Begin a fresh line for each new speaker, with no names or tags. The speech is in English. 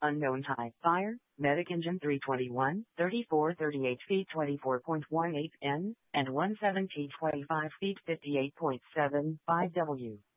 Unknown type. Fire. Medic engine 321, 3438 feet 24.18 N, and 117 25 feet 58.75 W.